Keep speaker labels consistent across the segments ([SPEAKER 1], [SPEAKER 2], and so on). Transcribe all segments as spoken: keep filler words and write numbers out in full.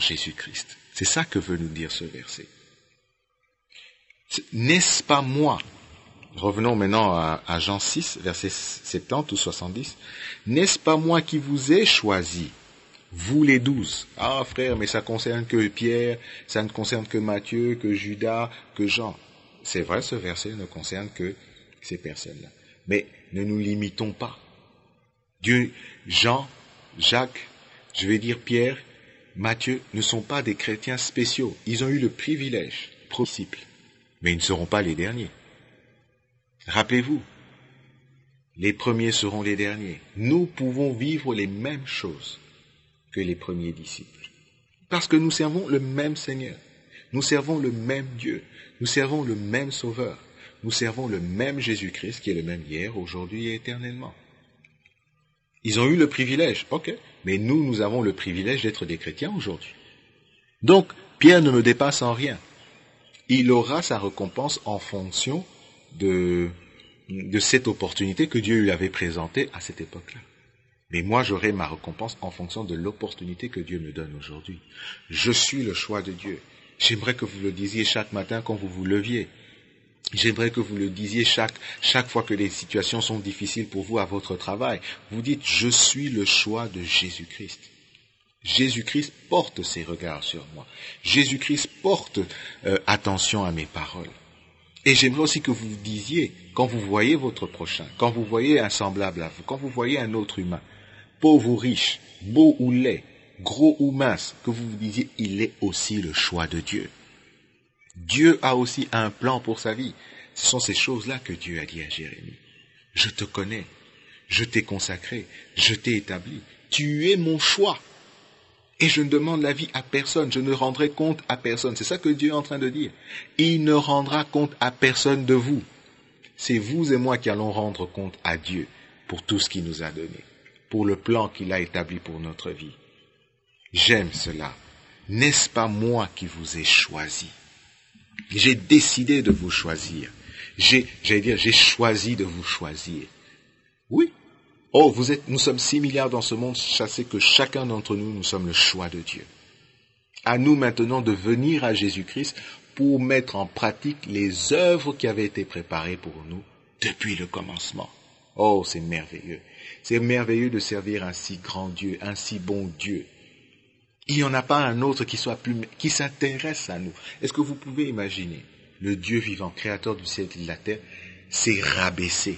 [SPEAKER 1] Jésus-Christ. C'est ça que veut nous dire ce verset. N'est-ce pas moi? Revenons maintenant à, à Jean six, verset soixante-dix ou soixante-dix. N'est-ce pas moi qui vous ai choisi, vous les douze? Ah frère, mais ça concerne que Pierre, ça ne concerne que Matthieu, que Judas, que Jean. C'est vrai, ce verset ne concerne que ces personnes-là. Mais ne nous limitons pas. Dieu, Jean, Jacques, je vais dire Pierre, Matthieu, ne sont pas des chrétiens spéciaux. Ils ont eu le privilège, disciples, mais ils ne seront pas les derniers. Rappelez-vous, les premiers seront les derniers. Nous pouvons vivre les mêmes choses que les premiers disciples. Parce que nous servons le même Seigneur. Nous servons le même Dieu. Nous servons le même Sauveur. Nous servons le même Jésus-Christ qui est le même hier, aujourd'hui et éternellement. Ils ont eu le privilège, ok, mais nous, nous avons le privilège d'être des chrétiens aujourd'hui. Donc, Pierre ne me dépasse en rien. Il aura sa récompense en fonction de, de cette opportunité que Dieu lui avait présentée à cette époque-là. Mais moi, j'aurai ma récompense en fonction de l'opportunité que Dieu me donne aujourd'hui. Je suis le choix de Dieu. J'aimerais que vous le disiez chaque matin quand vous vous leviez. J'aimerais que vous le disiez chaque, chaque fois que les situations sont difficiles pour vous à votre travail. Vous dites, je suis le choix de Jésus-Christ. Jésus-Christ porte ses regards sur moi. Jésus-Christ porte euh, attention à mes paroles. Et j'aimerais aussi que vous vous disiez, quand vous voyez votre prochain, quand vous voyez un semblable à vous, quand vous voyez un autre humain, pauvre ou riche, beau ou laid, gros ou mince, que vous vous disiez, il est aussi le choix de Dieu. Dieu a aussi un plan pour sa vie. Ce sont ces choses-là que Dieu a dit à Jérémie. Je te connais, je t'ai consacré, je t'ai établi. Tu es mon choix. Et je ne demande la vie à personne, je ne rendrai compte à personne. C'est ça que Dieu est en train de dire. Il ne rendra compte à personne de vous. C'est vous et moi qui allons rendre compte à Dieu pour tout ce qu'il nous a donné, pour le plan qu'il a établi pour notre vie. J'aime cela. N'est-ce pas moi qui vous ai choisi? J'ai décidé de vous choisir. J'ai, j'allais dire, j'ai choisi de vous choisir. Oui. Oh, vous êtes, nous sommes six milliards dans ce monde, sachez que chacun d'entre nous, nous sommes le choix de Dieu. À nous maintenant de venir à Jésus-Christ pour mettre en pratique les œuvres qui avaient été préparées pour nous depuis le commencement. Oh, c'est merveilleux. C'est merveilleux de servir un si grand Dieu, un si bon Dieu. Il n'y en a pas un autre qui soit plus, qui s'intéresse à nous. Est-ce que vous pouvez imaginer le Dieu vivant, créateur du ciel et de la terre, s'est rabaissé?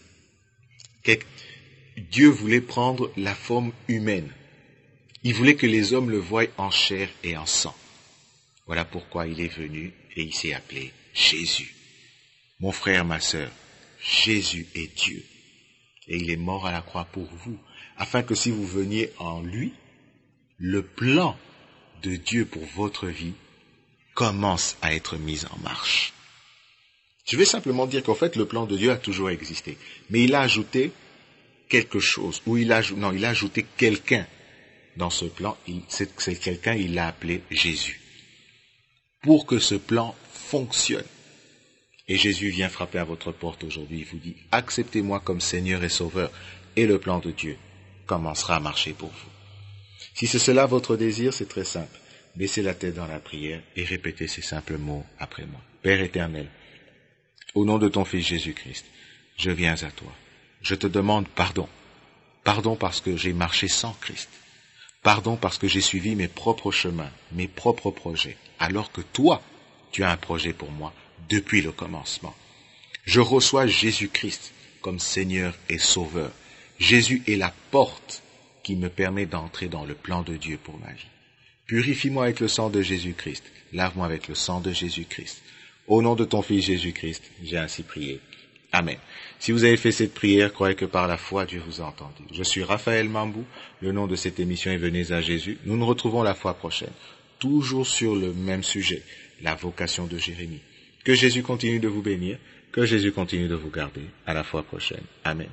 [SPEAKER 1] Dieu voulait prendre la forme humaine. Il voulait que les hommes le voient en chair et en sang. Voilà pourquoi il est venu et il s'est appelé Jésus. Mon frère, ma sœur, Jésus est Dieu. Et il est mort à la croix pour vous, afin que si vous veniez en lui, le plan de Dieu pour votre vie commence à être mis en marche. Je vais simplement dire qu'en fait, le plan de Dieu a toujours existé. Mais il a ajouté quelque chose, ou il a, non, il a ajouté quelqu'un dans ce plan. Il, c'est, c'est quelqu'un, il l'a appelé Jésus. Pour que ce plan fonctionne. Et Jésus vient frapper à votre porte aujourd'hui. Il vous dit, acceptez-moi comme Seigneur et Sauveur. Et le plan de Dieu commencera à marcher pour vous. Si c'est cela votre désir, c'est très simple. Baissez la tête dans la prière et répétez ces simples mots après moi. Père éternel, au nom de ton Fils Jésus-Christ, je viens à toi. Je te demande pardon. Pardon parce que j'ai marché sans Christ. Pardon parce que j'ai suivi mes propres chemins, mes propres projets, alors que toi, tu as un projet pour moi depuis le commencement. Je reçois Jésus-Christ comme Seigneur et Sauveur. Jésus est la porte qui me permet d'entrer dans le plan de Dieu pour ma vie. Purifie-moi avec le sang de Jésus-Christ. Lave-moi avec le sang de Jésus-Christ. Au nom de ton Fils Jésus-Christ, j'ai ainsi prié. Amen. Si vous avez fait cette prière, croyez que par la foi, Dieu vous a entendu. Je suis Raphaël Mambou. Le nom de cette émission est Venez à Jésus. Nous nous retrouvons la fois prochaine. Toujours sur le même sujet, la vocation de Jérémie. Que Jésus continue de vous bénir. Que Jésus continue de vous garder. À la fois prochaine. Amen.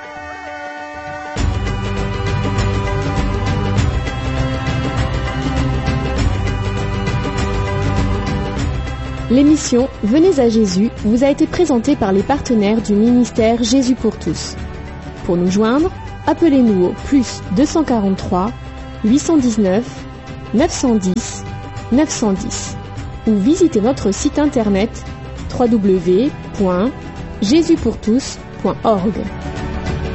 [SPEAKER 2] L'émission Venez à Jésus vous a été présentée par les partenaires du ministère Jésus pour tous. Pour nous joindre, appelez-nous au plus deux cent quarante-trois huit cent dix-neuf neuf cent dix neuf cent dix ou visitez notre site internet w w w point jésus pour tous point org.